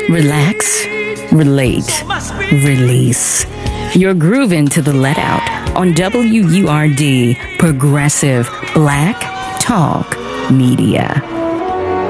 Relax, relate, release. You're grooving to the Let Out on WURD, Progressive Black Talk Media.